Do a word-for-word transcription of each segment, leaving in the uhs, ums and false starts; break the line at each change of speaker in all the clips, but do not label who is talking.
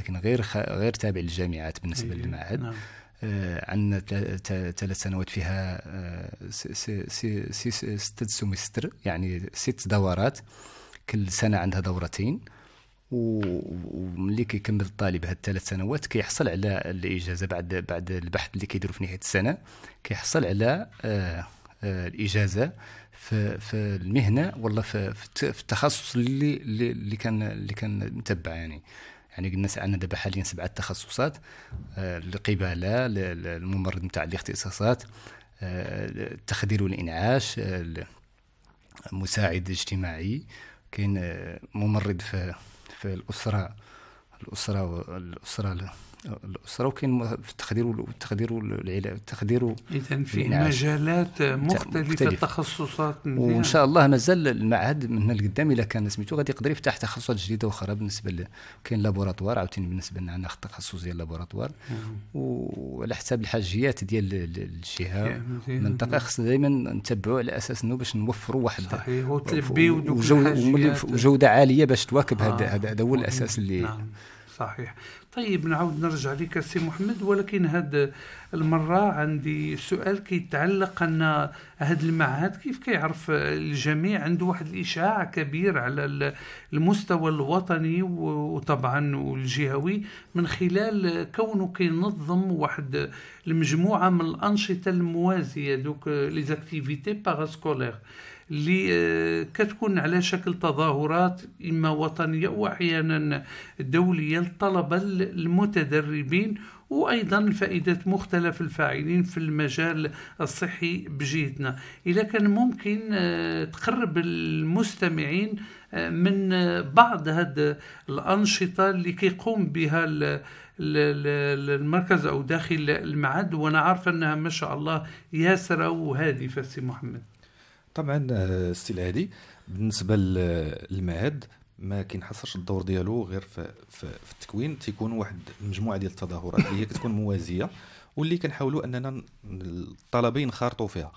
ولكن غير خ... غير تابع للجامعات بالنسبه
أيه.
للمعهد.
نعم.
آه عندنا ثلاث سنوات فيها آه س... س... س... ستة سمستر، يعني ست دورات، كل سنه عندها دورتين. وملي كيكمل الطالب هاد الثلاث سنوات كيحصل على الاجازه بعد بعد البحث اللي كيديروا في نهايه السنه، كيحصل على آه آه الاجازه في في المهنه ولا في في التخصص اللي اللي كان اللي كان متبع. يعني يعني قلنا عندنا دابا حاليا سبعه تخصصات: آه القباله، الممرض نتاع الاختصاصات، آه التخدير والانعاش، آه مساعد اجتماعي، كاين آه ممرض في في الأسرة الأسرة والأسرة الأسرة وكاين في التخدير والتخدير والعلاج التخدير.
إذن في مجالات مختلفة, مختلفة. تخصصات.
وإن شاء الله مازال المعهد من هنا لقدام إلا كان سميتو غادي يقدر يفتح تخصصات جديدة أخرى. بالنسبة ل كاين لابوراتوار عاوتاني بالنسبة لنا عندنا تخصص ديال لابوراتوار، وعلى حساب الحاجيات ديال الجهة المنطقة خصنا دائما نتبعوا على أساس إنه باش نوفروا واحد وجودة عالية باش تواكب هذا هذا هو الأساس اللي.
نعم. صحيح. طيب نعاود نرجع لك سي محمد، ولكن هذه المرة عندي سؤال كيتعلق أن هذا المعهد كيف كيعرف الجميع عنده واحد الإشعاع كبير على المستوى الوطني وطبعا والجهوي من خلال كونه كينظم واحد المجموعة من الأنشطة الموازية، دوك لي زاكتيفيتي باراسكولير اللي كتكون على شكل تظاهرات إما وطنية وأحيانا دولية للطلبة المتدربين، وأيضا الفائدة مختلف الفاعلين في المجال الصحي بجهتنا. إذا كان ممكن تقرب المستمعين من بعض هذه الأنشطة اللي كيقوم بها المركز أو داخل المعهد، وأنا عارف أنها ما شاء الله ياسرة وهادفة. سي محمد.
طبعا السي الهادي، بالنسبه للمعهد ما كينحصرش الدور ديالو غير في, في, في التكوين، تيكون واحد مجموعه ديال التظاهرات اللي هي كتكون موازيه واللي كنحاولوا اننا الطلبه ينخرطوا فيها.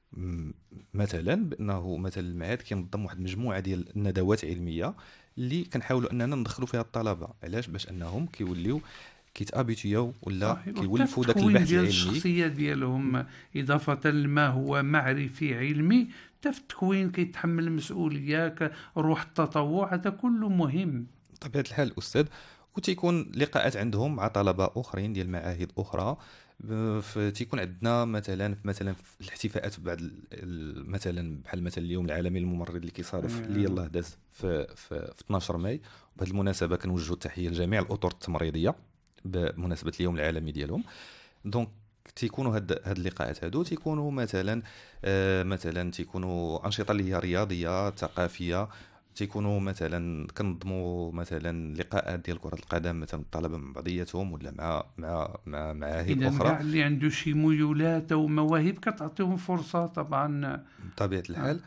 مثلا بانه مثلا المعهد كينظم واحد المجموعه ديال الندوات علميه اللي كنحاولوا اننا ندخلوا فيها الطلبه. علاش؟ باش انهم كيوليو كيتابيتيو ولا كيولفوا داك البحث العلمي،
الشخصيه ديالهم اضافه لما هو معرفي علمي. حتى في التكوين كيتحمل المسؤوليه، روح التطوع، هذا كله مهم
بطبيعه الحال استاذ. وتيكون لقاءات عندهم مع طلبه اخرين ديال معاهد اخرى. تيكون عندنا مثلا مثلا في الاحتفاءات بعد مثلا بحال مثلا اليوم العالمي للممرض اللي كيصادف اللي يلاه داز في في, في اثناش ماي. وبهذه المناسبه كنوجهوا التحيه لجميع الاطر التمريضيه بمناسبه اليوم العالمي ديالهم. دونك تيكونوا هاد هاد اللقاءات هادو تيكونوا مثلا آه مثلا تيكونوا انشطه اللي هي رياضيه ثقافيه، تيكونوا مثلا كنظموا مثلا لقاءات ديال كره القدم مثلا الطلبه مع بعضياتهم ولا مع مع مع معاهد اخرى.
اذا اللي عنده شي ميولات او مواهب كتعطيهم فرصه طبعا
بطبيعه الحال.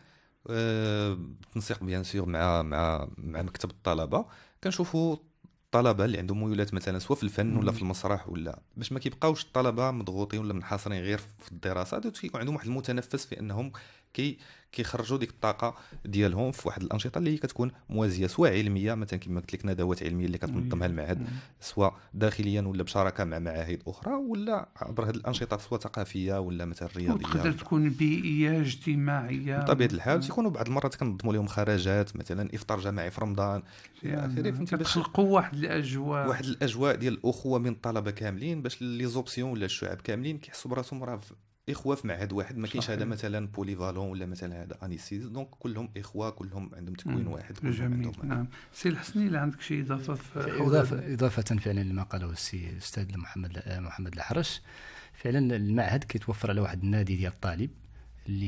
آه تنسيق بيان سور مع مع مع مكتب الطلبه. كنشوفوا الطلبه اللي عندهم ميولات مثلا سواء في الفن ولا في المسرح، ولا باش ما كيبقاوش الطلبه مضغوطين ولا منحصرين غير في الدراسات، وتيكون عندهم واحد المتنفس في انهم كي كيخرجوا ديك الطاقه ديالهم في واحد الانشطه اللي كتكون موازيه سواء علميه مثلا كما قلت لك ندوات علميه اللي كتنظمها المعهد سواء داخليا ولا بشراكه مع معاهد اخرى، ولا عبر هذه الانشطه سواء ثقافيه ولا مثلا رياضيه،
تقدر تكون بيئيه اجتماعيه
بطبيعه الحال. تيكونوا بعض المرات كنظموا لهم خرجات مثلا افطار جماعي في رمضان،
يعني كتخلقوا واحد الاجواء
واحد الاجواء ديال الاخوه بين الطلبه كاملين، باش لي زوبسيون ولا الشعب كاملين كيحسوا براسهم راه اخوه في معهد واحد. ما كاينش هذا مثلا بوليفالون ولا مثلا هذا انيسيز، دونك كلهم اخوه كلهم عندهم تكوين واحد.
جميل. نعم. سي الحسني اللي عندك شي اضافه في
اضافه اضافه فعلا لما قاله السي الاستاذ محمد محمد الحرش. فعلا المعهد كيتوفر على واحد النادي ديال الطالب اللي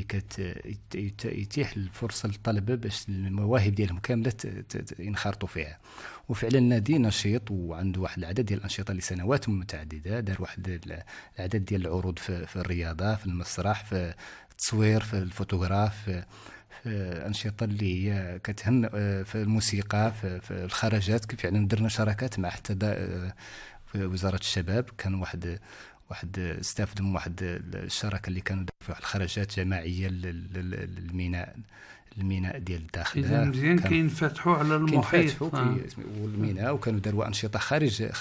كتيتيح الفرصه للطلبه باش المواهب ديالهم كامله ينخرطوا فيها. وفعلا النادي نشيط وعنده واحد العدد ديال الانشطه لسنوات متعدده، دار واحد العدد ديال العروض في, في الرياضه، في المسرح، في التصوير، في الفوتوغراف، في, في انشطه اللي هي كتهم، في الموسيقى، في, في الخرجات. فعلا درنا شراكات مع حتى في وزاره الشباب، كان واحد واحد استافدوا من واحد الشراكه اللي كانوا في واحد الخرجات جماعيه للميناء الميناء ديال الداخل.
اذا مزيان كينفتحوا على المحيط
والميناء، وكانوا داروا انشطه خارج